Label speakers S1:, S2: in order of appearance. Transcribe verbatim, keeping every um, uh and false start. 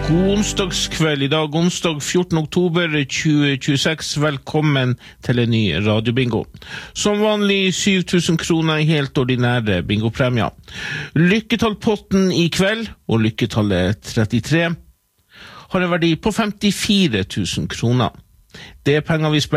S1: God onsdagskveld, i dag onsdag fjortende oktober tjue tjueseks. Velkommen til en ny radiobingo. Som vanlig syv tusen kroner i helt ordinære bingopremier. Lykketallpotten i kveld, og lykketallet trettitre, har en verdi på femtifire tusen kroner. Det er penger vi spiller